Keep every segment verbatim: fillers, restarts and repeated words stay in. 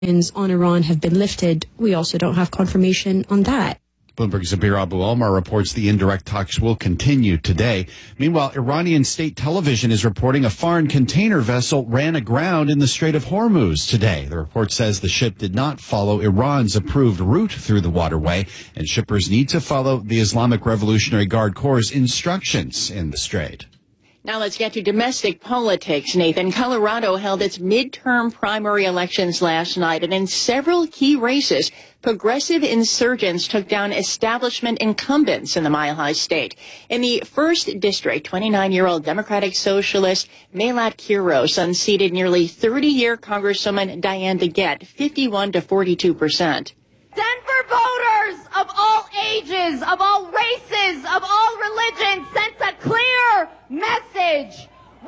on Iran have been lifted. We also don't have confirmation on that. Bloomberg's Zabir Abu-Omar reports the indirect talks will continue today. Meanwhile, Iranian state television is reporting a foreign container vessel ran aground in the Strait of Hormuz today. The report says the ship did not follow Iran's approved route through the waterway, and shippers need to follow the Islamic Revolutionary Guard Corps' instructions in the strait. Now let's get to domestic politics, Nathan. Colorado held its midterm primary elections last night, and in several key races, progressive insurgents took down establishment incumbents in the Mile High State. In the first district, twenty-nine-year-old Democratic Socialist Malat Quiros unseated nearly thirty-year Congresswoman Diane DeGette, fifty-one to forty-two percent. Denver voters of all ages, of all races, of all religions sent a clear message.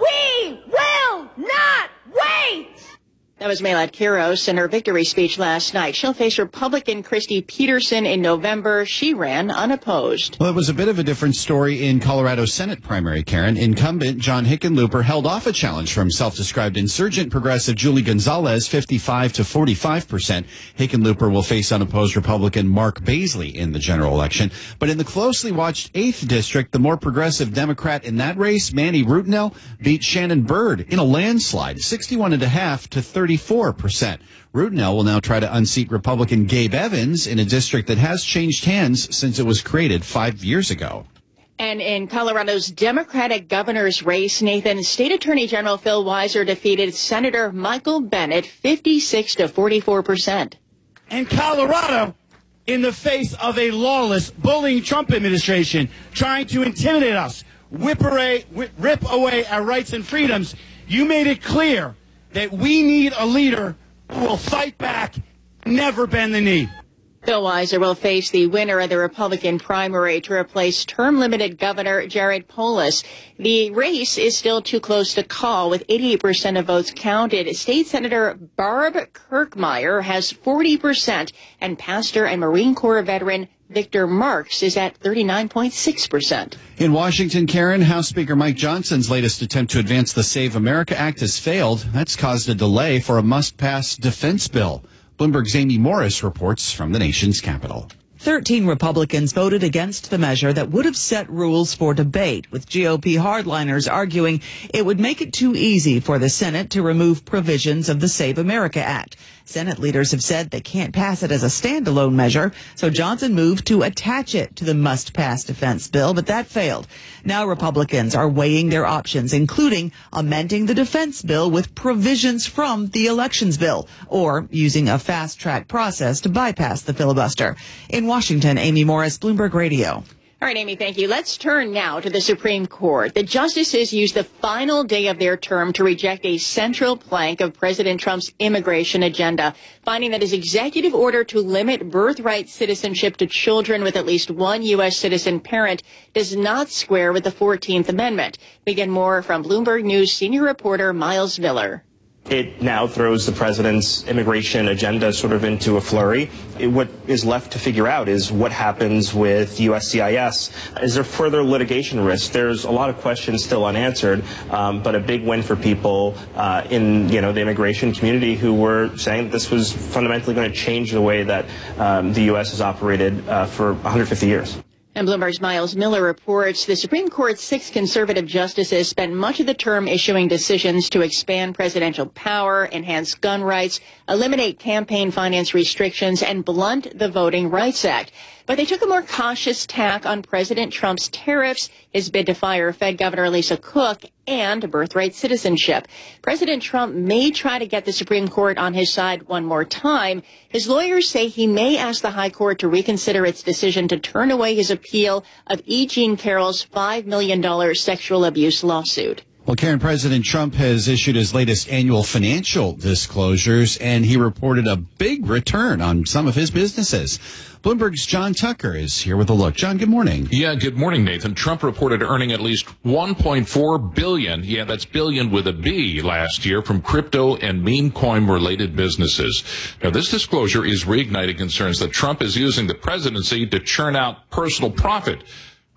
We will not wait. That was Malat Quiros in her victory speech last night. She'll face Republican Christy Peterson in November. She ran unopposed. Well, it was a bit of a different story in Colorado's Senate primary, Karen. Incumbent John Hickenlooper held off a challenge from self-described insurgent progressive Julie Gonzalez, fifty-five to forty-five percent. Hickenlooper will face unopposed Republican Mark Baisley in the general election. But in the closely watched eighth District, the more progressive Democrat in that race, Manny Rutinel, beat Shannon Byrd in a landslide, sixty-one and a half to thirty-four percent. Rutinel will now try to unseat Republican Gabe Evans in a district that has changed hands since it was created five years ago. And in Colorado's Democratic governor's race, Nathan, State Attorney General Phil Weiser defeated Senator Michael Bennet fifty-six to forty-four percent. In Colorado, in the face of a lawless, bullying Trump administration trying to intimidate us, whip away, whip, rip away our rights and freedoms, you made it clear that we need a leader who will fight back, never bend the knee. Phil Weiser will face the winner of the Republican primary to replace term-limited Governor Jared Polis. The race is still too close to call, with eighty-eight percent of votes counted. State Senator Barb Kirkmeyer has forty percent, and Pastor and Marine Corps veteran Victor Marks is at thirty-nine point six percent. In Washington, Karen, House Speaker Mike Johnson's latest attempt to advance the Save America Act has failed. That's caused a delay for a must-pass defense bill. Bloomberg's Amy Morris reports from the nation's capital. Thirteen Republicans voted against the measure that would have set rules for debate, with G O P hardliners arguing it would make it too easy for the Senate to remove provisions of the Save America Act. Senate leaders have said they can't pass it as a standalone measure, so Johnson moved to attach it to the must-pass defense bill, but that failed. Now Republicans are weighing their options, including amending the defense bill with provisions from the elections bill, or using a fast-track process to bypass the filibuster. In Washington, Amy Morris, Bloomberg Radio. All right, Amy, thank you. Let's turn now to the Supreme Court. The justices used the final day of their term to reject a central plank of President Trump's immigration agenda, finding that his executive order to limit birthright citizenship to children with at least one U S citizen parent does not square with the fourteenth Amendment. We get more from Bloomberg News senior reporter Miles Miller. It now throws the president's immigration agenda sort of into a flurry. It, what is left to figure out is what happens with U S C I S. Is there further litigation risk? There's a lot of questions still unanswered, um, but a big win for people uh, in you know the immigration community who were saying that this was fundamentally going to change the way that um, the U S has operated uh, for one hundred fifty years. And Bloomberg's Miles Miller reports the Supreme Court's six conservative justices spent much of the term issuing decisions to expand presidential power, enhance gun rights, eliminate campaign finance restrictions, and blunt the Voting Rights Act. But they took a more cautious tack on President Trump's tariffs, his bid to fire Fed Governor Lisa Cook, and birthright citizenship. President Trump may try to get the Supreme Court on his side one more time. His lawyers say he may ask the High Court to reconsider its decision to turn away his appeal of E. Jean Carroll's five million dollars sexual abuse lawsuit. Well, Karen, President Trump has issued his latest annual financial disclosures, and he reported a big return on some of his businesses. Bloomberg's John Tucker is here with a look. John, good morning. Yeah, good morning, Nathan. Trump reported earning at least one point four billion dollars, yeah, that's billion with a B, last year from crypto and meme coin-related businesses. Now, this disclosure is reigniting concerns that Trump is using the presidency to churn out personal profit.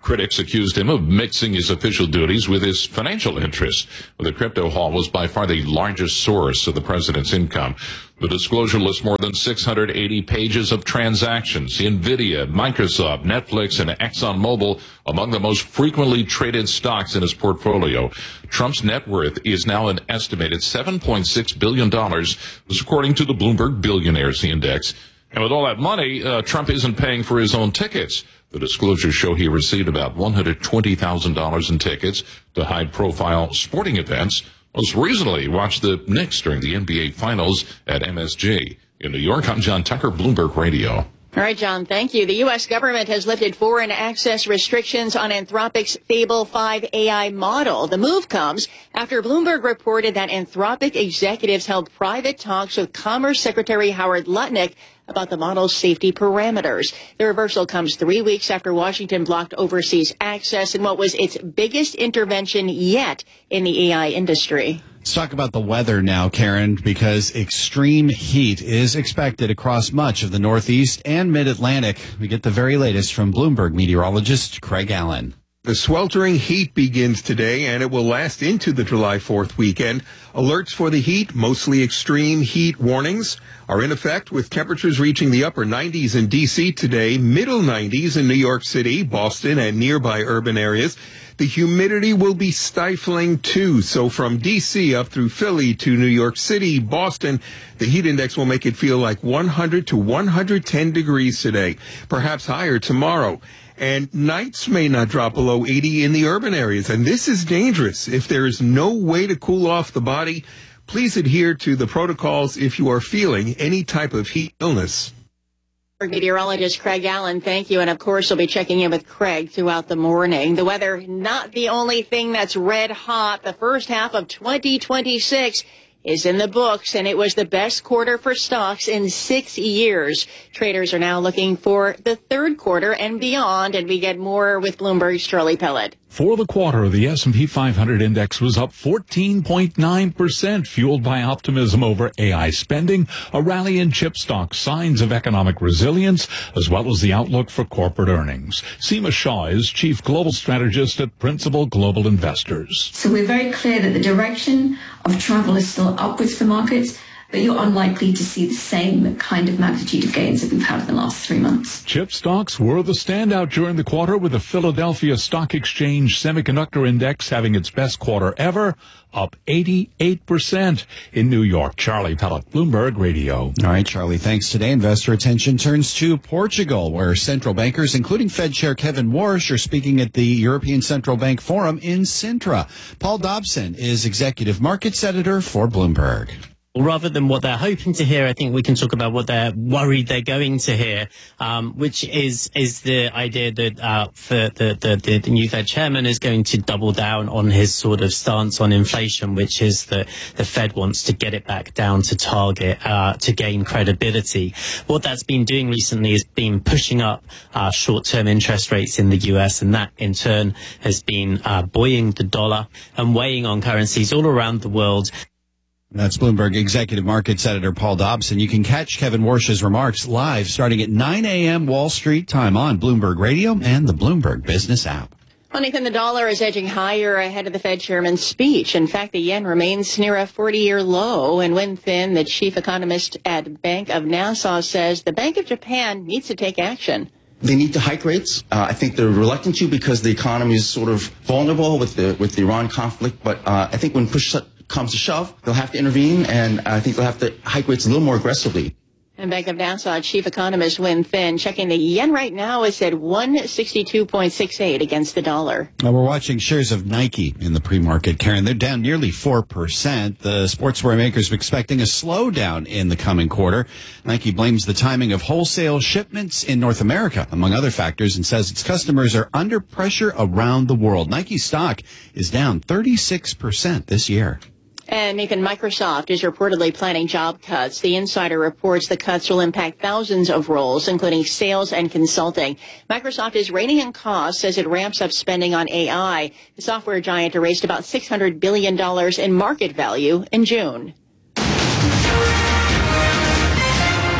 Critics accused him of mixing his official duties with his financial interests. The crypto haul was by far the largest source of the president's income. The disclosure lists more than six hundred eighty pages of transactions. NVIDIA, Microsoft, Netflix, and ExxonMobil among the most frequently traded stocks in his portfolio. Trump's net worth is now an estimated seven point six billion dollars, this according to the Bloomberg Billionaires Index. And with all that money, uh, Trump isn't paying for his own tickets. The disclosures show he received about one hundred twenty thousand dollars in tickets to high-profile sporting events. Most recently, watched the Knicks during the N B A Finals at M S G. In New York, I'm John Tucker, Bloomberg Radio. All right, John, thank you. The U S government has lifted foreign access restrictions on Anthropic's Fable five A I model. The move comes after Bloomberg reported that Anthropic executives held private talks with Commerce Secretary Howard Lutnick about the model's safety parameters. The reversal comes three weeks after Washington blocked overseas access in what was its biggest intervention yet in the A I industry. Let's talk about the weather now, Karen, because extreme heat is expected across much of the Northeast and Mid-Atlantic. We get the very latest from Bloomberg meteorologist Craig Allen. The sweltering heat begins today, and it will last into the July fourth weekend. Alerts for the heat, mostly extreme heat warnings, are in effect with temperatures reaching the upper nineties in D C today, middle nineties in New York City, Boston, and nearby urban areas. The humidity will be stifling, too. So from D C up through Philly to New York City, Boston, the heat index will make it feel like one hundred to one hundred ten degrees today, perhaps higher tomorrow. And nights may not drop below eighty in the urban areas. And this is dangerous. If there is no way to cool off the body, please adhere to the protocols if you are feeling any type of heat illness. Meteorologist Craig Allen, thank you. And of course, we'll be checking in with Craig throughout the morning. The weather, not the only thing that's red hot. The first half of twenty twenty-six is in the books, and it was the best quarter for stocks in six years. Traders are now looking for the third quarter and beyond, and we get more with Bloomberg's Charlie Pellet. For the quarter, the S and P five hundred index was up fourteen point nine percent, fueled by optimism over A I spending, a rally in chip stocks, signs of economic resilience, as well as the outlook for corporate earnings. Seema Shah is Chief Global Strategist at Principal Global Investors. So we're very clear that the direction of travel is still upwards for markets, but you're unlikely to see the same kind of magnitude of gains that we've had in the last three months. Chip stocks were the standout during the quarter, with the Philadelphia Stock Exchange Semiconductor Index having its best quarter ever, up eighty-eight percent. In New York, Charlie Pellet, Bloomberg Radio. All right, Charlie, thanks. Today, investor attention turns to Portugal, where central bankers, including Fed Chair Kevin Warsh, are speaking at the European Central Bank Forum in Sintra. Paul Dobson is executive markets editor for Bloomberg. Rather than what they're hoping to hear, I think we can talk about what they're worried they're going to hear, um, which is is the idea that uh, for the, the, the new Fed chairman is going to double down on his sort of stance on inflation, which is that the Fed wants to get it back down to target uh, to gain credibility. What that's been doing recently is been pushing up uh, short-term interest rates in the U S, and that in turn has been uh, buoying the dollar and weighing on currencies all around the world. That's Bloomberg Executive Markets Editor Paul Dobson. You can catch Kevin Warsh's remarks live starting at nine a.m. Wall Street time on Bloomberg Radio and the Bloomberg Business app. Well, Nathan, the dollar is edging higher ahead of the Fed chairman's speech. In fact, the yen remains near a forty-year low. And Win Thin, the chief economist at Bank of Nassau, says the Bank of Japan needs to take action. They need to hike rates. Uh, I think they're reluctant to because the economy is sort of vulnerable with the with the Iran conflict. But uh, I think when push comes to shove, they'll have to intervene, and I think they'll have to hike rates a little more aggressively. And Bank of Nassau chief economist Win Thin checking the yen right now is at one sixty-two point six eight against the dollar. Now we're watching shares of Nike in the pre-market, Karen. They're down nearly four percent. The sportswear makers are expecting a slowdown in the coming quarter. Nike blames the timing of wholesale shipments in North America, among other factors, and says its customers are under pressure around the world. Nike stock is down thirty-six percent this year. And Nathan, Microsoft is reportedly planning job cuts. The Insider reports the cuts will impact thousands of roles, including sales and consulting. Microsoft is reining in costs as it ramps up spending on A I. The software giant erased about six hundred billion dollars in market value in June. Time now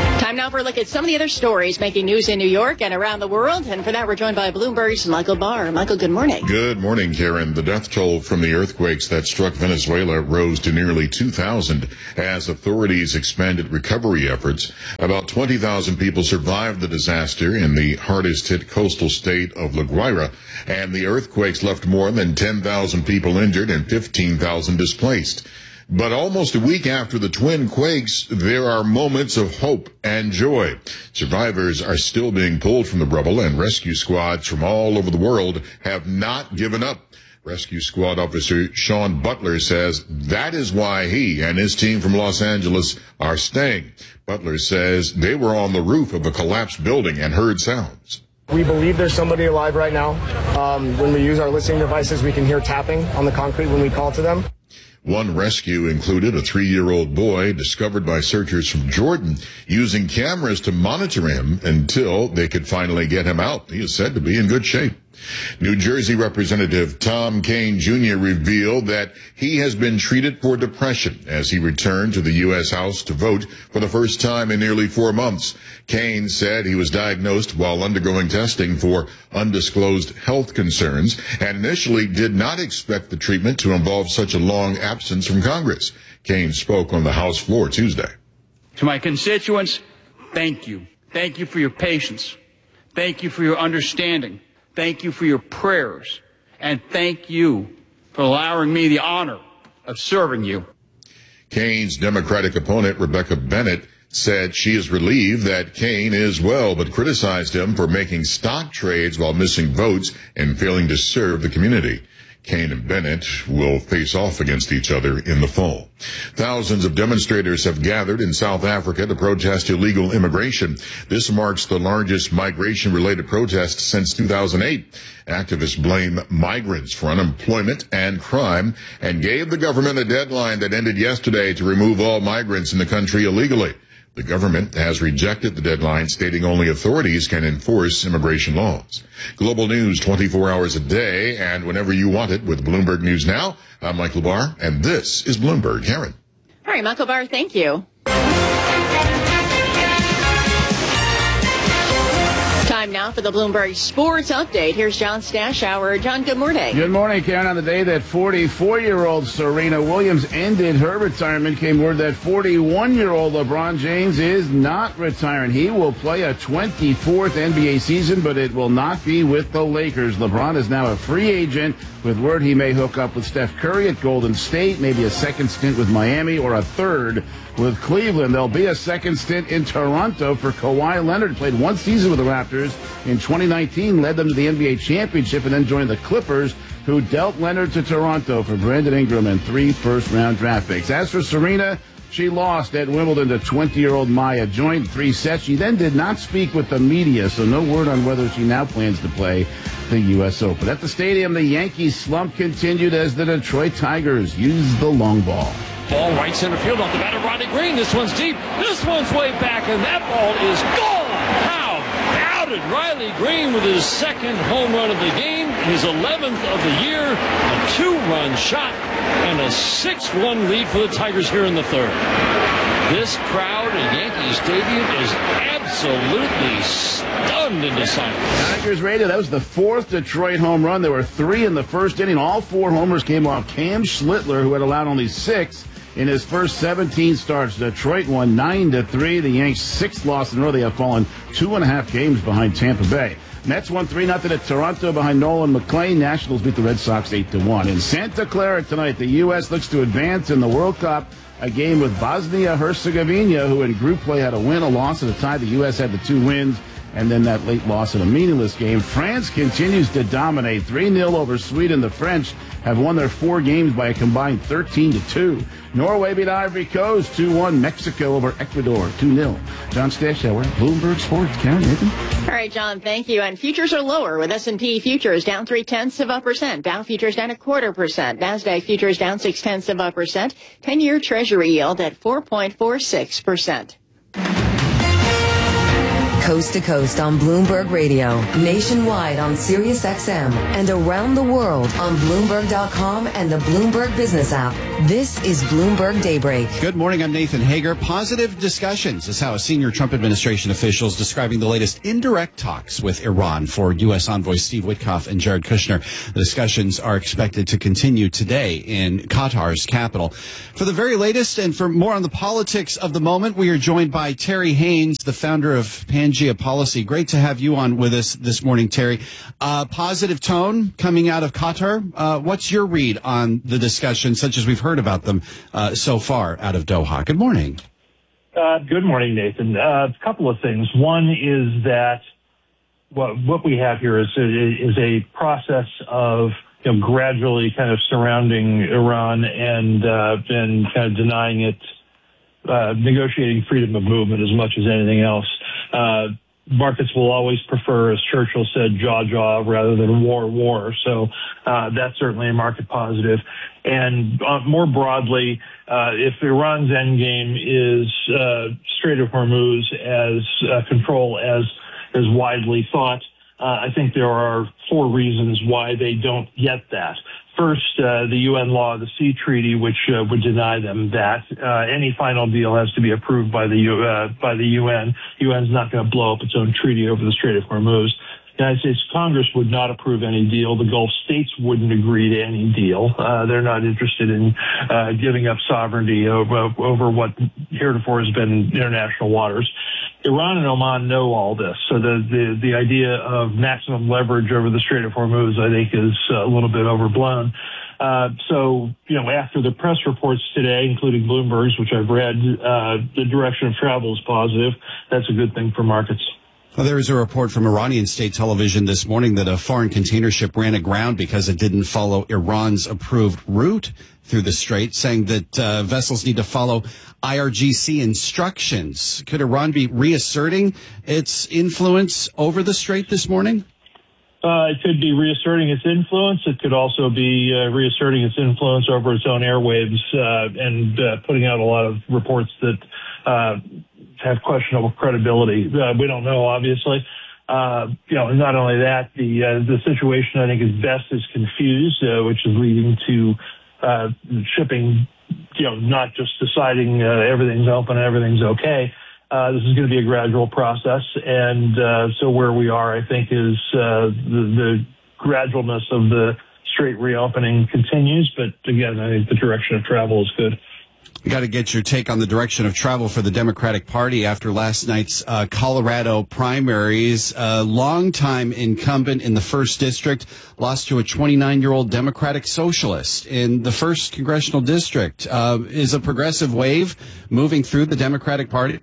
now for a look at some of the other stories making news in New York and around the world. And for that, we're joined by Bloomberg's Michael Barr. Michael, good morning. Good morning, Karen. The death toll from the earthquakes that struck Venezuela rose to nearly two thousand as authorities expanded recovery efforts. About twenty thousand people survived the disaster in the hardest-hit coastal state of La Guaira, and the earthquakes left more than ten thousand people injured and fifteen thousand displaced. But almost a week after the twin quakes, there are moments of hope and joy. Survivors are still being pulled from the rubble, and rescue squads from all over the world have not given up. Rescue Squad Officer Sean Butler says that is why he and his team from Los Angeles are staying. Butler says they were on the roof of a collapsed building and heard sounds. We believe there's somebody alive right now. Um, when we use our listening devices, we can hear tapping on the concrete when we call to them. One rescue included a three-year-old boy discovered by searchers from Jordan using cameras to monitor him until they could finally get him out. He is said to be in good shape. New Jersey Representative Tom Kean Junior revealed that he has been treated for depression as he returned to the U S House to vote for the first time in nearly four months. Kean said he was diagnosed while undergoing testing for undisclosed health concerns and initially did not expect the treatment to involve such a long absence from Congress. Kean spoke on the House floor Tuesday. To my constituents, thank you. Thank you for your patience. Thank you for your understanding. Thank you for your prayers, and thank you for allowing me the honor of serving you. Kean's Democratic opponent, Rebecca Bennett, said she is relieved that Kean is well, but criticized him for making stock trades while missing votes and failing to serve the community. Kean and Bennett will face off against each other in the fall. Thousands of demonstrators have gathered in South Africa to protest illegal immigration. This marks the largest migration-related protest since two thousand eight. Activists blame migrants for unemployment and crime and gave the government a deadline that ended yesterday to remove all migrants in the country illegally. The government has rejected the deadline, stating only authorities can enforce immigration laws. Global news twenty-four hours a day and whenever you want it with Bloomberg News Now. I'm Michael Barr, and this is Bloomberg. Karen. All right, Michael Barr, thank you. Time now for the Bloomberg Sports Update. Here's John Stashower. John, good morning. Good morning, Karen. On the day that forty-four-year-old Serena Williams ended her retirement, came word that forty-one-year-old LeBron James is not retiring. He will play a twenty-fourth N B A season, but it will not be with the Lakers. LeBron is now a free agent, with word he may hook up with Steph Curry at Golden State, maybe a second stint with Miami, or a third with Cleveland. There'll be a second stint in Toronto for Kawhi Leonard. Played one season with the Raptors in twenty nineteen, led them to the N B A championship, and then joined the Clippers, who dealt Leonard to Toronto for Brandon Ingram and three first-round draft picks. As for Serena, she lost at Wimbledon to twenty-year-old Maya Joint, three sets. She then did not speak with the media, so no word on whether she now plans to play the U S Open. At the stadium, the Yankees slump continued as the Detroit Tigers used the long ball. Ball right center field off the bat of Ronnie Green. This one's deep. This one's way back, and that ball is gone. How about it? Riley Green with his second home run of the game, his eleventh of the year, a two-run shot, and a six one lead for the Tigers here in the third. This crowd at Yankee Stadium is absolutely stunned into silence. Tigers radio, that was the fourth Detroit home run. There were three in the first inning. All four homers came off Cam Schlittler, who had allowed only six in his first seventeen starts. Detroit won nine to three. The Yanks' sixth loss in a row. They have fallen two and a half games behind Tampa Bay. Mets won three nothing at Toronto behind Nolan McLean. Nationals beat the Red Sox eight to one. In Santa Clara tonight, the U S looks to advance in the World Cup. A game with Bosnia-Herzegovina, who in group play had a win, a loss, and a tie. The U S had the two wins, and then that late loss in a meaningless game. France continues to dominate. three nil over Sweden. The French have won their four games by a combined thirteen to two. Norway beat Ivory Coast two one. Mexico over Ecuador two nil. John Stashower, Bloomberg Sports. Karen, Nathan. All right, John, thank you. And futures are lower with S and P futures down three-tenths of a percent. Dow futures down a quarter percent. NASDAQ futures down six-tenths of a percent. ten-year Treasury yield at four point four six percent. Coast to coast on Bloomberg Radio, nationwide on Sirius X M, and around the world on Bloomberg dot com and the Bloomberg Business app. This is Bloomberg Daybreak. Good morning, I'm Nathan Hager. Positive discussions is how a senior Trump administration official is describing the latest indirect talks with Iran for U S envoys Steve Witkoff and Jared Kushner. The discussions are expected to continue today in Qatar's capital. For the very latest and for more on the politics of the moment, we are joined by Terry Haynes, the founder of Pangea Policy. Great to have you on with us this morning, Terry. Uh, positive tone coming out of Qatar. Uh, what's your read on the discussion, such as we've heard about them uh, so far out of Doha? Good morning. Uh, good morning, Nathan. Uh, a couple of things. One is that what, what we have here is, is a process of you know, gradually kind of surrounding Iran and uh, and kind of denying it, uh, negotiating freedom of movement as much as anything else. Uh, markets will always prefer, as Churchill said, jaw jaw rather than war war. So uh, that's certainly a market positive. And uh, more broadly, uh, if Iran's endgame is uh, Strait of Hormuz as uh, control as is widely thought, uh, I think there are four reasons why they don't get that. First, uh, the U N Law of the Sea Treaty, which uh, would deny them that. Uh, any final deal has to be approved by the U, uh, by the U N. U N's not going to blow up its own treaty over the Strait of Hormuz. The United States Congress would not approve any deal. The Gulf states wouldn't agree to any deal. Uh, they're not interested in uh, giving up sovereignty over, over what heretofore has been international waters. Iran and Oman know all this, so the, the, the idea of maximum leverage over the Strait of Hormuz, I think, is a little bit overblown. Uh, so, you know, after the press reports today, including Bloomberg's, which I've read, uh, the direction of travel is positive. That's a good thing for markets. Well, there was a report from Iranian state television this morning that a foreign container ship ran aground because it didn't follow Iran's approved route through the strait, saying that uh, vessels need to follow I R G C instructions. Could Iran be reasserting its influence over the strait this morning? Uh, it could be reasserting its influence. It could also be uh, reasserting its influence over its own airwaves uh, and uh, putting out a lot of reports that uh, have questionable credibility. Uh, we don't know, obviously. Uh, you know, not only that, the uh, the situation, I think, is best is confused, uh, which is leading to uh, shipping, you know, not just deciding uh, everything's open, everything's okay. Uh, this is going to be a gradual process. And uh, so where we are, I think, is uh, the, the gradualness of the strait reopening continues. But again, I think the direction of travel is good. We got to get your take on the direction of travel for the Democratic Party after last night's uh, Colorado primaries. A longtime incumbent in the first district lost to a twenty-nine-year-old Democratic socialist in the first congressional district. Uh, is a progressive wave moving through the Democratic Party?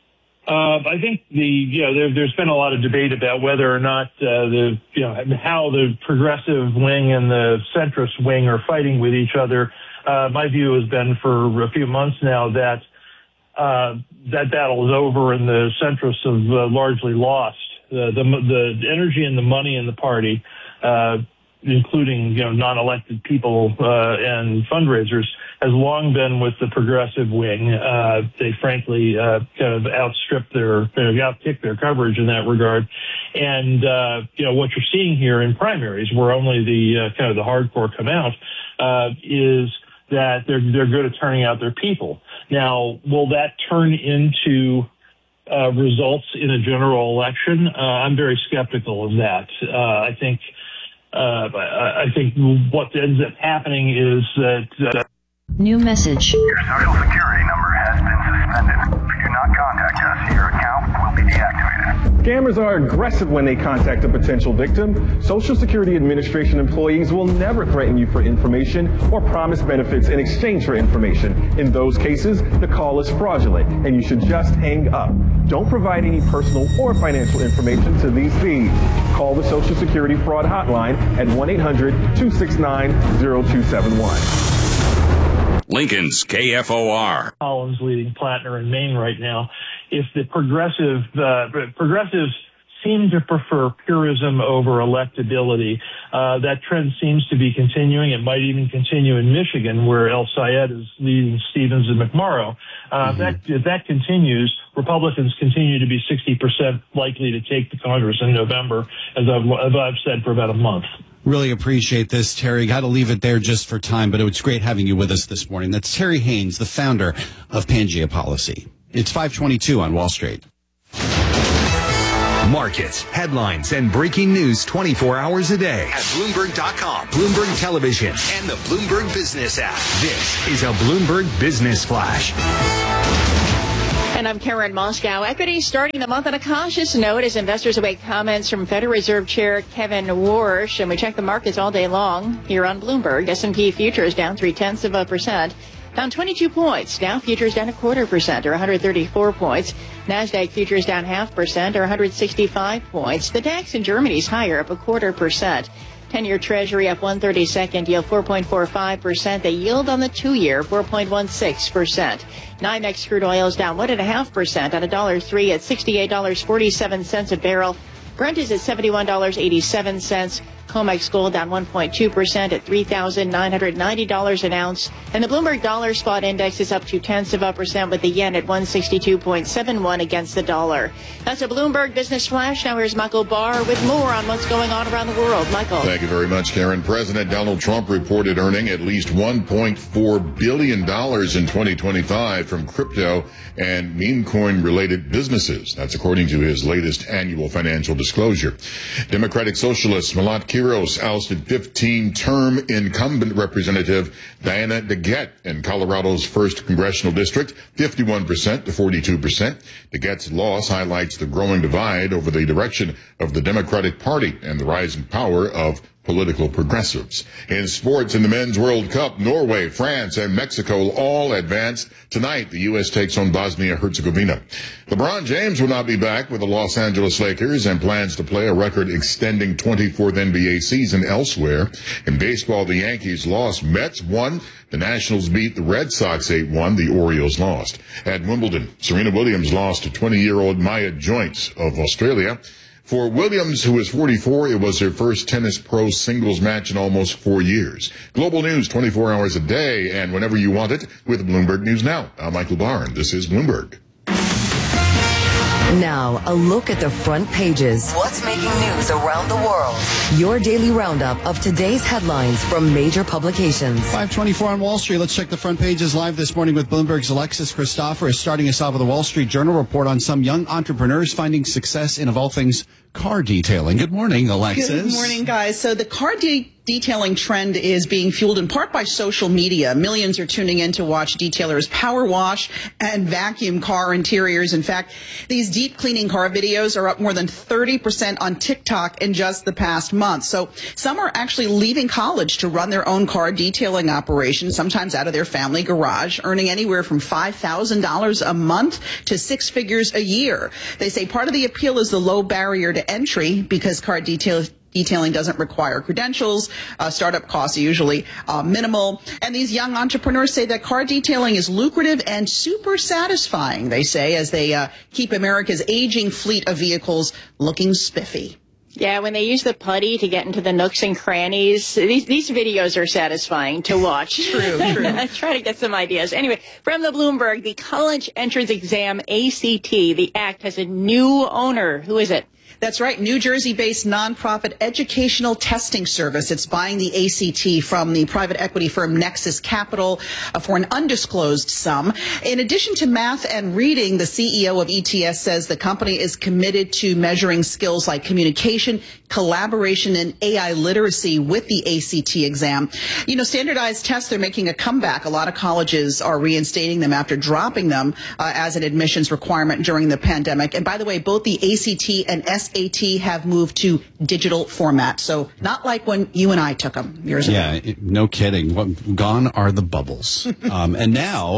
Uh, I think the, you know, there, there's been a lot of debate about whether or not uh, the, you know, how the progressive wing and the centrist wing are fighting with each other. Uh, my view has been for a few months now that uh, that battle is over and the centrists have uh, largely lost. Uh, the the energy and the money in the party, uh, including you know non-elected people uh, and fundraisers, has long been with the progressive wing. Uh, they frankly uh, kind of outstrip their, outkick their coverage in that regard. And uh, you know what you're seeing here in primaries, where only the uh, kind of the hardcore come out, uh, is that they're they're good at turning out their people. Now, will that turn into uh, results in a general election? Uh, I'm very skeptical of that. Uh, I think uh, I think what ends up happening is that. Uh, New message. Your social security number has been suspended. If you do not contact us, your account will be deactivated. Scammers are aggressive when they contact a potential victim. Social Security Administration employees will never threaten you for information or promise benefits in exchange for information. In those cases, the call is fraudulent and you should just hang up. Don't provide any personal or financial information to these thieves. Call the Social Security Fraud Hotline at one eight hundred two six nine zero two seven one. Lincoln's K F O R. Collins leading Plattner in Maine right now. If the progressive uh, progressives seem to prefer purism over electability. Uh, that trend seems to be continuing. It might even continue in Michigan, where El Sayed is leading Stevens and McMorrow. Uh, mm-hmm. that, if that continues, Republicans continue to be sixty percent likely to take the Congress in November, as I've, as I've said for about a month. Really appreciate this, Terry. Got to leave it there just for time, but it was great having you with us this morning. That's Terry Haynes, the founder of Pangea Policy. It's five twenty-two on Wall Street. Markets, headlines, and breaking news twenty-four hours a day at Bloomberg dot com, Bloomberg Television, and the Bloomberg Business app. This is a Bloomberg Business Flash. And I'm Karen Moscow. Equities starting the month on a cautious note as investors await comments from Federal Reserve Chair Kevin Warsh. And we check the markets all day long here on Bloomberg. S and P futures down three-tenths of a percent. Down twenty-two points. Dow futures down a quarter percent or one hundred thirty-four points. NASDAQ futures down half percent or one hundred sixty-five points. The DAX in Germany is higher, up a quarter percent. ten-year Treasury up one thirty-second, yield four point four five percent. The yield on the two-year, four point one six percent. NYMEX crude oil is down one point five percent on one dollar three at sixty-eight dollars and forty-seven cents a barrel. Brent is at seventy-one dollars and eighty-seven cents. COMEX gold down one point two percent at three thousand nine hundred ninety dollars an ounce. And the Bloomberg Dollar Spot Index is up two tenths of a percent with the yen at one sixty-two point seven one against the dollar. That's a Bloomberg Business Flash. Now here's Michael Barr with more on what's going on around the world. Michael. Thank you very much, Karen. President Donald Trump reported earning at least one point four billion dollars in twenty twenty-five from crypto and meme coin related businesses. That's according to his latest annual financial disclosure. Democratic Socialist Malat Quiros ousted fifteen-term incumbent Representative Diana DeGette in Colorado's first congressional district, fifty-one percent to forty-two percent. DeGette's loss highlights the growing divide over the direction of the Democratic Party and the rising power of political progressives. In sports, in the Men's World Cup, Norway, France, and Mexico all advanced. Tonight, the U S takes on Bosnia-Herzegovina. LeBron James will not be back with the Los Angeles Lakers and plans to play a record-extending twenty-fourth N B A season elsewhere. In baseball, the Yankees lost. Mets won. The Nationals beat the Red Sox eight one. The Orioles lost. At Wimbledon, Serena Williams lost to twenty-year-old Maya Joyce of Australia. For Williams, who is forty-four, it was her first tennis pro singles match in almost four years. Global news twenty-four hours a day and whenever you want it with Bloomberg News Now. I'm Michael Barr, and this is Bloomberg. Now, a look at the front pages. What's making news around the world? Your daily roundup of today's headlines from major publications. five twenty-four on Wall Street. Let's check the front pages live this morning with Bloomberg's Alexis Christopher is starting us off with a Wall Street Journal report on some young entrepreneurs finding success in, of all things, car detailing. Good morning, Alexis. Good morning, guys. So the car de- detailing trend is being fueled in part by social media. Millions are tuning in to watch detailers power wash and vacuum car interiors. In fact, these deep cleaning car videos are up more than thirty percent on TikTok in just the past month. So some are actually leaving college to run their own car detailing operation, sometimes out of their family garage, earning anywhere from five thousand dollars a month to six figures a year. They say part of the appeal is the low barrier to entry because car detail detailing doesn't require credentials. Uh, startup costs are usually uh, minimal. And these young entrepreneurs say that car detailing is lucrative and super satisfying, they say, as they uh, keep America's aging fleet of vehicles looking spiffy. Yeah, when they use the putty to get into the nooks and crannies, these these videos are satisfying to watch. True, true. I try to get some ideas. Anyway, from the Bloomberg, the college entrance exam, A C T, the act has a new owner. Who is it? That's right. New Jersey-based nonprofit educational testing service. It's buying the A C T from the private equity firm Nexus Capital uh, for an undisclosed sum. In addition to math and reading, the C E O of E T S says the company is committed to measuring skills like communication, collaboration, and A I literacy with the A C T exam. You know, standardized tests, they're making a comeback. A lot of colleges are reinstating them after dropping them uh, as an admissions requirement during the pandemic. And by the way, both the A C T and S A T have moved to digital format. So not like when you and I took them years yeah, ago. Yeah, no kidding. What, gone are the bubbles. um, and now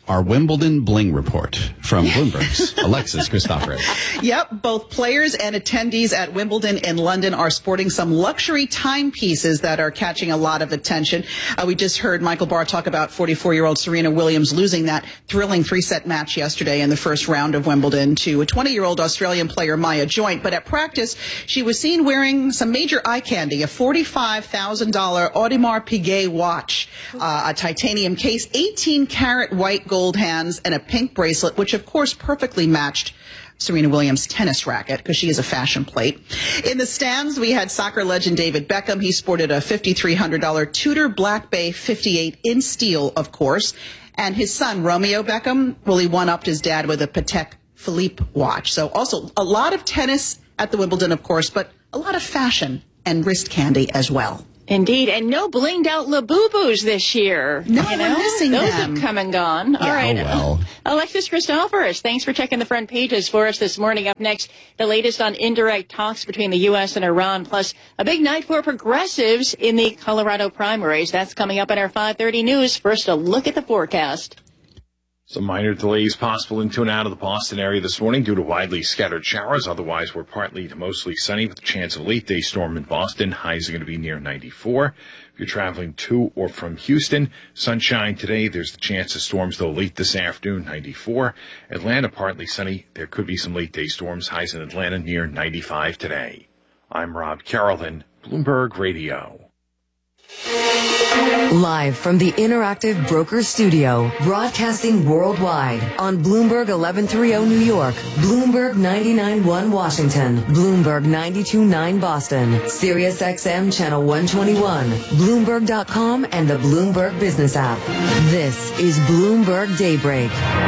our Wimbledon Bling Report from Bloomberg's Alexis Christoforou. Yep, both players and attendees at Wimbledon in London are sporting some luxury timepieces that are catching a lot of attention. Uh, we just heard Michael Barr talk about forty-four-year-old Serena Williams losing that thrilling three-set match yesterday in the first round of Wimbledon to a twenty-year-old Australian player, Maya Joint. But at practice, she was seen wearing some major eye candy, a forty-five thousand dollars Audemars Piguet watch, uh, a titanium case, eighteen karat white gold hands, and a pink bracelet, which of course perfectly matched Serena Williams' tennis racket because she is a fashion plate. In the stands, we had soccer legend David Beckham. He sported a five thousand three hundred dollars Tudor Black Bay fifty-eight in steel, of course. And his son, Romeo Beckham, well, he one-upped his dad with a Patek Philippe watch. So also a lot of tennis at the Wimbledon, of course, but a lot of fashion and wrist candy as well. Indeed, and no blinged out Labubus this year. No, you know? we're missing Those them. have come and gone. Yeah. All right. Oh, well. Alexis Christoforou, thanks for checking the front pages for us this morning. Up next, the latest on indirect talks between the U S and Iran, plus a big night for progressives in the Colorado primaries. That's coming up in our five thirty news. First, a look at the forecast. Some minor delays possible into and out of the Boston area this morning due to widely scattered showers. Otherwise, we're partly to mostly sunny with a chance of a late day storm in Boston. Highs are going to be near ninety-four. If you're traveling to or from Houston, sunshine today. There's the chance of storms, though, late this afternoon, ninety-four. Atlanta, partly sunny. There could be some late day storms. Highs in Atlanta near ninety-five today. I'm Rob Carrollton, Bloomberg Radio. Live from the Interactive Broker Studio, broadcasting worldwide on Bloomberg eleven thirty New York, Bloomberg ninety-nine point one Washington, Bloomberg ninety-two point nine Boston, Sirius X M Channel one twenty-one, Bloomberg dot com, and the Bloomberg Business app. This is Bloomberg Daybreak.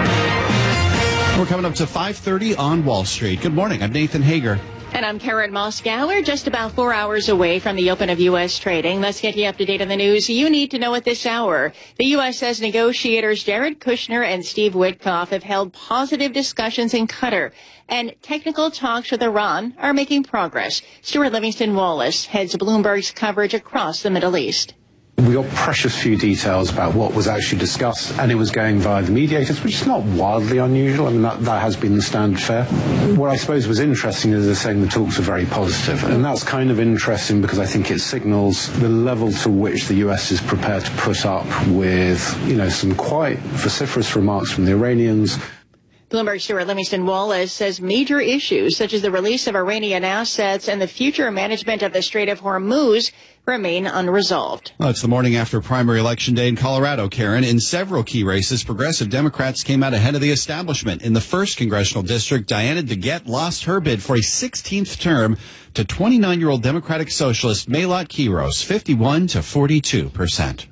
We're coming up to five thirty on Wall Street. Good morning. I'm Nathan Hager. And I'm Karen Moskow. We're just about four hours away from the open of U S trading. Let's get you up to date on the news you need to know at this hour. The U S says negotiators Jared Kushner and Steve Witkoff have held positive discussions in Qatar, and technical talks with Iran are making progress. Stuart Livingston Wallace heads Bloomberg's coverage across the Middle East. We got precious few details about what was actually discussed, and it was going via the mediators, which is not wildly unusual. I mean, that, that has been the standard fare. What I suppose was interesting is they're saying the talks are very positive, and that's kind of interesting because I think it signals the level to which the U S is prepared to put up with, you know, some quite vociferous remarks from the Iranians. Bloomberg Stuart Livingston Wallace says major issues such as the release of Iranian assets and the future management of the Strait of Hormuz remain unresolved. Well, it's the morning after primary election day in Colorado, Karen. In several key races, progressive Democrats came out ahead of the establishment. In the first congressional district, Diana DeGette lost her bid for a sixteenth term to twenty-nine-year-old Democratic Socialist Maylot Quiros, fifty-one to forty-two percent.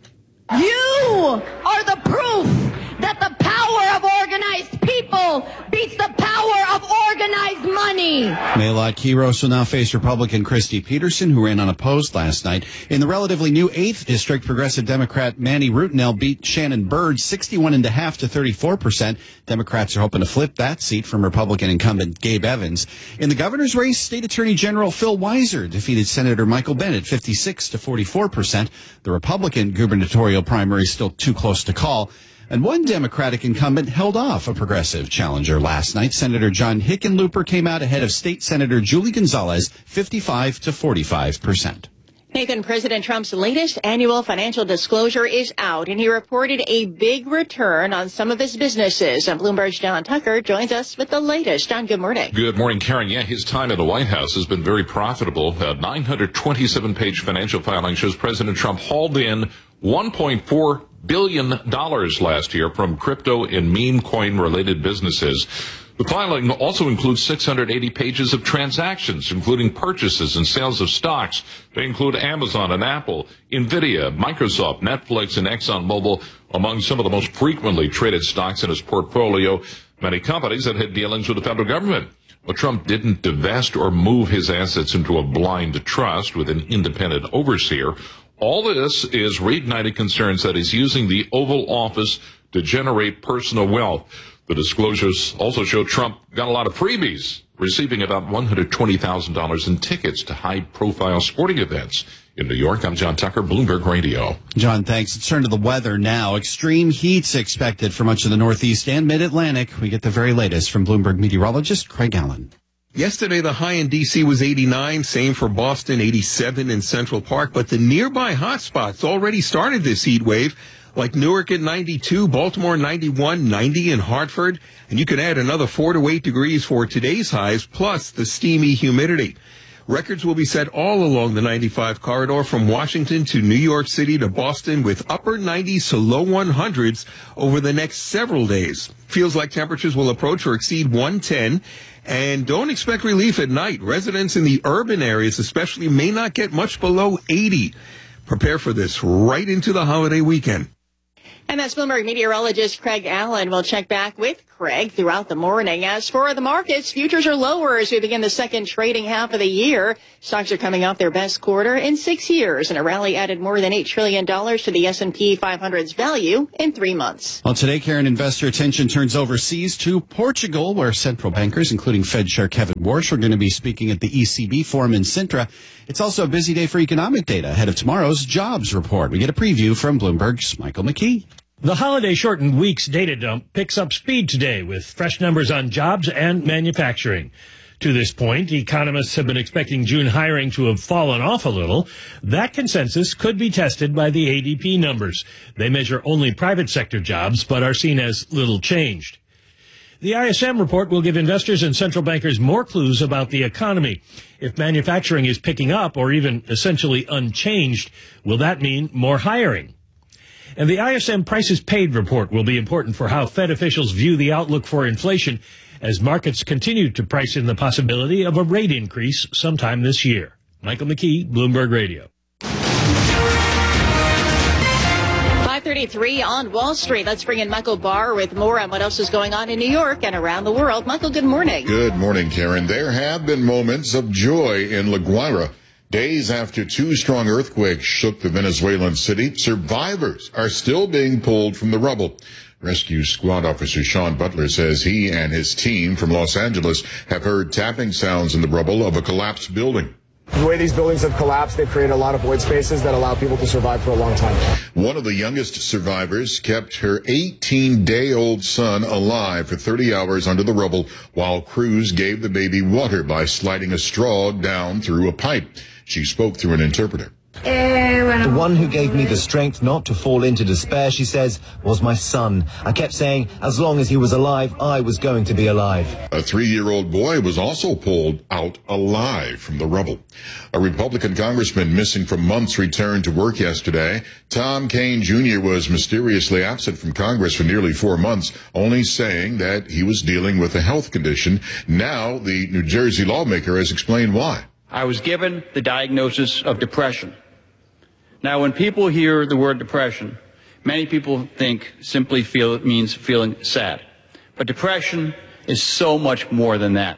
You are the proof that the power of organized people beats the power of organized money. Maylot Quiros will now face Republican Christy Peterson, who ran unopposed last night. In the relatively new eighth District, progressive Democrat Manny Rutinel beat Shannon Byrd sixty-one point five to thirty-four percent. Democrats are hoping to flip that seat from Republican incumbent Gabe Evans. In the governor's race, State Attorney General Phil Weiser defeated Senator Michael Bennet fifty-six to forty-four percent. The Republican gubernatorial primary is still too close to call. And one Democratic incumbent held off a progressive challenger last night. Senator John Hickenlooper came out ahead of State Senator Julie Gonzalez, fifty-five to forty-five percent. Nathan, President Trump's latest annual financial disclosure is out, and he reported a big return on some of his businesses. And Bloomberg's John Tucker joins us with the latest. John, good morning. Good morning, Karen. Yeah, his time at the White House has been very profitable. A nine hundred twenty-seven page financial filing shows President Trump hauled in one point four billion dollars last year from crypto and meme coin related businesses. The filing also includes six hundred eighty pages of transactions, including purchases and sales of stocks. They include Amazon and Apple, Nvidia, Microsoft, Netflix, and ExxonMobil among some of the most frequently traded stocks in his portfolio, many companies that had dealings with the federal government. Well, Trump didn't divest or move his assets into a blind trust with an independent overseer. All this is reignited concerns that he's using the Oval Office to generate personal wealth. The disclosures also show Trump got a lot of freebies, receiving about one hundred twenty thousand dollars in tickets to high-profile sporting events. In New York, I'm John Tucker, Bloomberg Radio. John, thanks. Let's turn to the weather now. Extreme heat's expected for much of the Northeast and Mid-Atlantic. We get the very latest from Bloomberg meteorologist Craig Allen. Yesterday, the high in D C was eighty-nine, same for Boston, eighty-seven in Central Park. But the nearby hotspots already started this heat wave, like Newark at ninety-two, Baltimore ninety-one, ninety in Hartford. And you can add another four to eight degrees for today's highs, plus the steamy humidity. Records will be set all along the ninety-five corridor from Washington to New York City to Boston with upper nineties to low hundreds over the next several days. Feels like temperatures will approach or exceed one ten. And don't expect relief at night. Residents in the urban areas especially may not get much below eighty. Prepare for this right into the holiday weekend. And that's Bloomberg meteorologist Craig Allen. We'll check back with Craig throughout the morning. As for the markets, futures are lower as we begin the second trading half of the year. Stocks are coming off their best quarter in six years, and a rally added more than eight trillion dollars to the S and P five hundred's value in three months. Well, today, Karen, investor attention turns overseas to Portugal, where central bankers, including Fed Chair Kevin Warsh, are going to be speaking at the E C B forum in Sintra. It's also a busy day for economic data ahead of tomorrow's jobs report. We get a preview from Bloomberg's Michael McKee. The holiday-shortened week's data dump picks up speed today with fresh numbers on jobs and manufacturing. To this point, economists have been expecting June hiring to have fallen off a little. That consensus could be tested by the A D P numbers. They measure only private sector jobs, but are seen as little changed. The I S M report will give investors and central bankers more clues about the economy. If manufacturing is picking up or even essentially unchanged, will that mean more hiring? And the I S M prices paid report will be important for how Fed officials view the outlook for inflation as markets continue to price in the possibility of a rate increase sometime this year. Michael McKee, Bloomberg Radio. five thirty-three on Wall Street. Let's bring in Michael Barr with more on what else is going on in New York and around the world. Michael, good morning. Good morning, Karen. There have been moments of joy in La Guaira. Days after two strong earthquakes shook the Venezuelan city, survivors are still being pulled from the rubble. Rescue Squad Officer Sean Butler says he and his team from Los Angeles have heard tapping sounds in the rubble of a collapsed building. The way these buildings have collapsed, they've created a lot of void spaces that allow people to survive for a long time. One of the youngest survivors kept her eighteen-day-old son alive for thirty hours under the rubble while crews gave the baby water by sliding a straw down through a pipe. She spoke through an interpreter. The one who gave me the strength not to fall into despair, she says, was my son. I kept saying, as long as he was alive, I was going to be alive. A three-year-old boy was also pulled out alive from the rubble. A Republican congressman missing for months returned to work yesterday. Tom Kean Junior was mysteriously absent from Congress for nearly four months, only saying that he was dealing with a health condition. Now, the New Jersey lawmaker has explained why. I was given the diagnosis of depression. Now, when people hear the word depression, many people think simply feel it means feeling sad. But depression is so much more than that.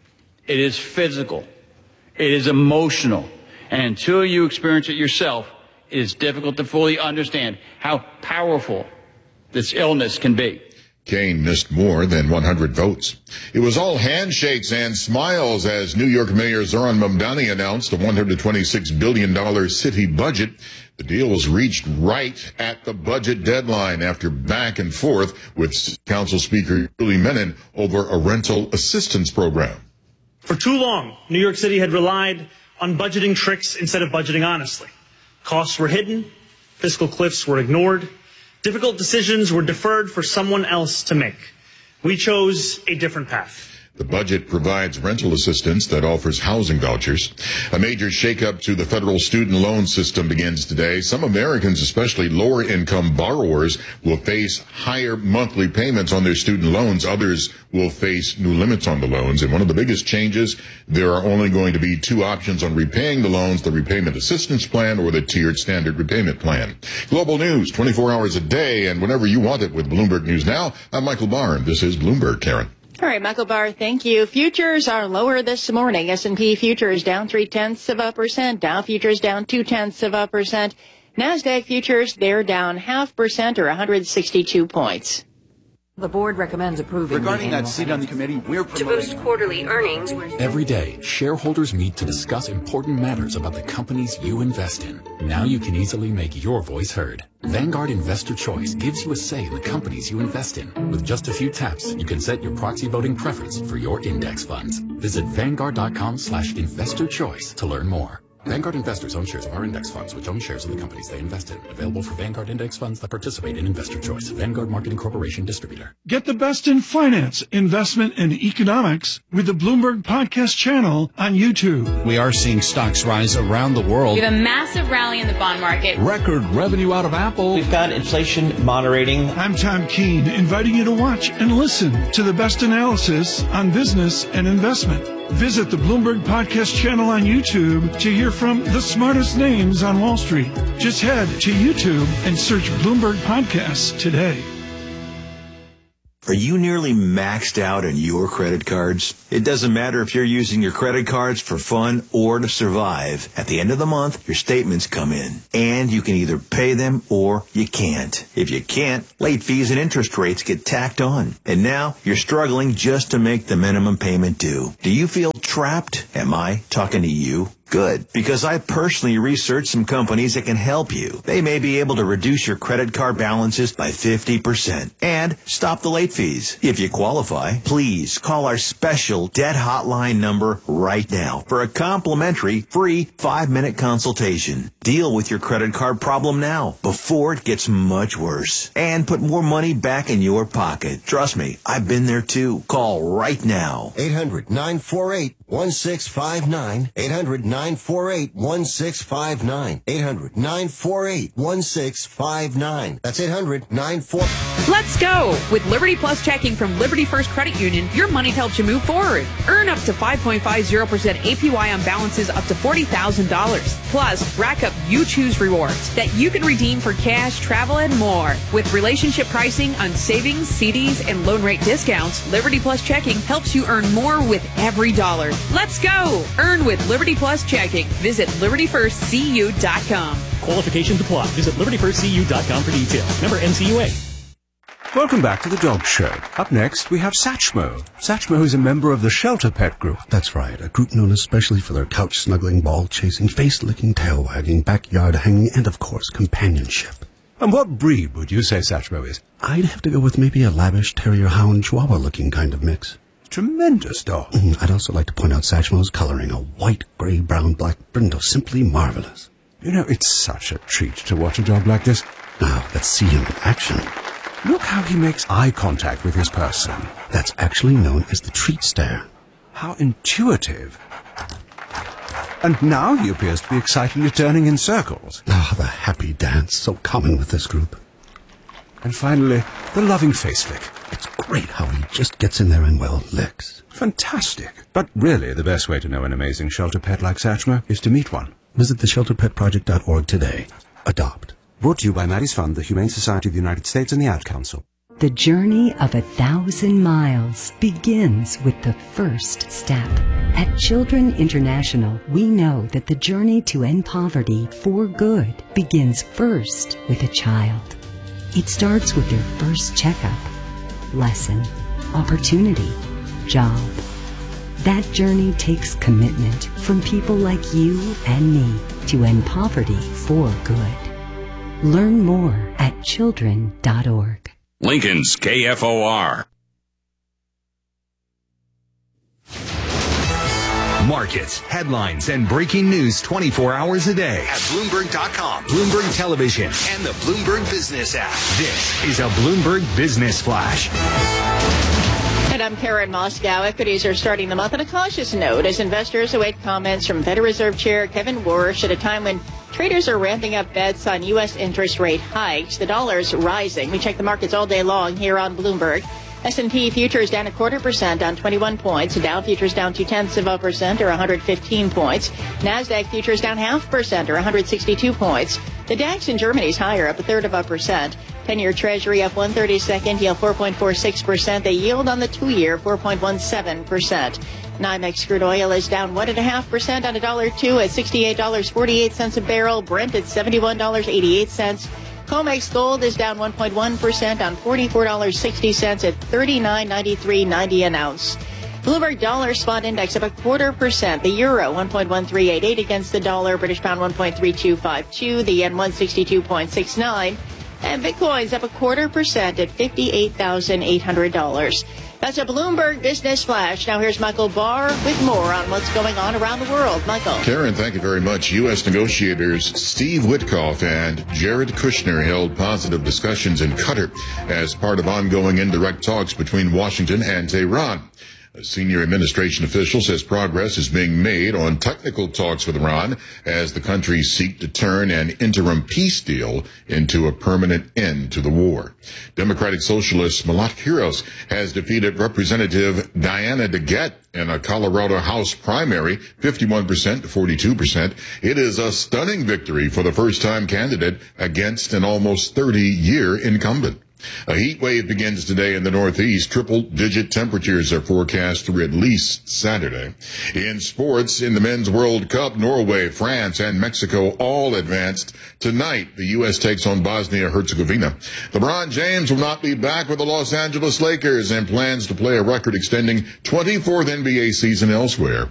It is physical. It is emotional. And until you experience it yourself, it is difficult to fully understand how powerful this illness can be. Kean missed more than one hundred votes. It was all handshakes and smiles as New York Mayor Zohran Mamdani announced a one hundred twenty-six billion dollars city budget. The deal was reached right at the budget deadline after back and forth with Council Speaker Julie Menin over a rental assistance program. For too long, New York City had relied on budgeting tricks instead of budgeting honestly. Costs were hidden, fiscal cliffs were ignored, difficult decisions were deferred for someone else to make. We chose a different path. The budget provides rental assistance that offers housing vouchers. A major shakeup to the federal student loan system begins today. Some Americans, especially lower-income borrowers, will face higher monthly payments on their student loans. Others will face new limits on the loans. And one of the biggest changes, there are only going to be two options on repaying the loans, the repayment assistance plan or the tiered standard repayment plan. Global news, twenty-four hours a day, and whenever you want it with Bloomberg News Now. I'm Michael Barr, and this is Bloomberg, Karen. All right, Michael Barr, thank you. Futures are lower this morning. S and P futures down three-tenths of a percent. Dow futures down two-tenths of a percent. NASDAQ futures, they're down half percent or one hundred sixty-two points. The board recommends approving Regarding that seat on the committee, we're to boost quarterly earnings. Every day, shareholders meet to discuss important matters about the companies you invest in. Now you can easily make your voice heard. Vanguard Investor Choice gives you a say in the companies you invest in. With just a few taps, you can set your proxy voting preference for your index funds. Visit Vanguard.com slash investor choice to learn more. Vanguard investors own shares of our index funds, which own shares of the companies they invest in. Available for Vanguard index funds that participate in Investor Choice. Vanguard Marketing Corporation distributor. Get the best in finance, investment, and economics with the Bloomberg Podcast channel on YouTube. We are seeing stocks rise around the world. We have a massive rally in the bond market. Record revenue out of Apple. We've got inflation moderating. I'm Tom Keene, inviting you to watch and listen to the best analysis on business and investment. Visit the Bloomberg Podcast channel on YouTube to hear from the smartest names on Wall Street. Just head to YouTube and search Bloomberg Podcasts today. Are you nearly maxed out on your credit cards? It doesn't matter if you're using your credit cards for fun or to survive. At the end of the month, your statements come in, and you can either pay them or you can't. If you can't, late fees and interest rates get tacked on. And now you're struggling just to make the minimum payment due. Do you feel trapped? Am I talking to you? Good, because I personally researched some companies that can help you. They may be able to reduce your credit card balances by fifty percent and stop the late fees. If you qualify, please call our special debt hotline number right now for a complimentary free five-minute consultation. Deal with your credit card problem now before it gets much worse and put more money back in your pocket. Trust me, I've been there too. Call right now. eight hundred nine four eight one six five nine. eight hundred nine four eight one six five nine. eight hundred nine four eight one six five nine. That's eight hundred nine four. Let's go! With Liberty Plus checking from Liberty First Credit Union, your money helps you move forward. Earn up to five point five zero percent A P Y on balances up to forty thousand dollars. Plus, rack up You Choose rewards that you can redeem for cash, travel, and more. With relationship pricing on savings, C Ds, and loan rate discounts, Liberty Plus checking helps you earn more with every dollar. Let's go! Earn with Liberty Plus checking. Visit liberty first c u dot com. Qualifications apply. Visit liberty first c u dot com for details. Member N C U A. Welcome back to the Dog Show. Up next, we have Satchmo. Satchmo is a member of the Shelter Pet Group. That's right, a group known especially for their couch-snuggling, ball-chasing, face-licking, tail-wagging, backyard-hanging, and, of course, companionship. And what breed would you say Satchmo is? I'd have to go with maybe a lavish terrier-hound chihuahua-looking kind of mix. Tremendous dog. Mm, I'd also like to point out Satchmo's coloring, a white, gray, brown, black brindle, simply marvelous. You know, it's such a treat to watch a dog like this. Now, let's see him in action. Look how he makes eye contact with his person. That's actually known as the treat stare. How intuitive. And now he appears to be excitedly turning in circles. Ah, the happy dance, so common with this group. And finally, the loving face flick. It's great how he just gets in there and, well, licks. Fantastic. But really, the best way to know an amazing shelter pet like Satchmo is to meet one. Visit the shelter pet project dot org today. Adopt. Brought to you by Maddie's Fund, the Humane Society of the United States, and the Ad Council. The journey of a thousand miles begins with the first step. At Children International, we know that the journey to end poverty for good begins first with a child. It starts with their first checkup, lesson, opportunity, job. That journey takes commitment from people like you and me to end poverty for good. Learn more at children dot org. Lincoln's K F O R. Markets, headlines, and breaking news twenty-four hours a day at Bloomberg dot com, Bloomberg Television, and the Bloomberg Business app. This is a Bloomberg Business Flash. And I'm Karen Moscow. Equities are starting the month on a cautious note as investors await comments from Federal Reserve Chair Kevin Warsh at a time when traders are ramping up bets on U S interest rate hikes. The dollar's rising. We check the markets all day long here on Bloomberg. S and P futures down a quarter percent, down twenty-one points. Dow futures down two-tenths of a percent, or one hundred fifteen points. NASDAQ futures down half percent, or one hundred sixty-two points. The DAX in Germany is higher, up a third of a percent. ten-year Treasury up one thirty-second, yield four point four six percent. The yield on the two-year, four point one seven percent. NYMEX crude oil is down one point five percent on a dollar two at sixty-eight dollars and forty-eight cents a barrel. Brent at seventy-one dollars and eighty-eight cents. COMEX gold is down one point one percent on forty-four dollars and sixty cents at thirty-nine ninety-three ninety an ounce. Bloomberg Dollar Spot Index up a quarter percent. The euro one point one three eight eight against the dollar. British pound one point three two five two. The yen one sixty-two point six nine. And Bitcoin's up a quarter percent at fifty-eight thousand eight hundred dollars. That's a Bloomberg Business Flash. Now here's Michael Barr with more on what's going on around the world. Michael. Karen, thank you very much. U S negotiators Steve Witkoff and Jared Kushner held positive discussions in Qatar as part of ongoing indirect talks between Washington and Tehran. A senior administration official says progress is being made on technical talks with Iran as the countries seek to turn an interim peace deal into a permanent end to the war. Democratic Socialist Malat Kiros has defeated Representative Diana DeGette in a Colorado House primary, fifty-one percent to forty-two percent. It is a stunning victory for the first-time candidate against an almost thirty-year incumbent. A heat wave begins today in the Northeast. Triple-digit temperatures are forecast through at least Saturday. In sports, in the Men's World Cup, Norway, France, and Mexico all advanced. Tonight, the U S takes on Bosnia-Herzegovina. LeBron James will not be back with the Los Angeles Lakers and plans to play a record-extending twenty-fourth N B A season elsewhere.